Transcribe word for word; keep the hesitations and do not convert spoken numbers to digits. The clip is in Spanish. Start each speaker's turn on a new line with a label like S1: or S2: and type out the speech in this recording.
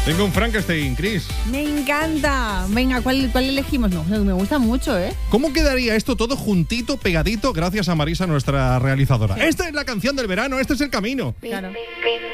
S1: Tengo un Frankenstein, Chris.
S2: Me encanta. Venga, ¿cuál, cuál elegimos? No, me gusta mucho, ¿eh?
S1: ¿Cómo quedaría esto todo juntito, pegadito, gracias a Marisa, nuestra realizadora? Esta es la canción del verano, este es el camino.
S2: Claro.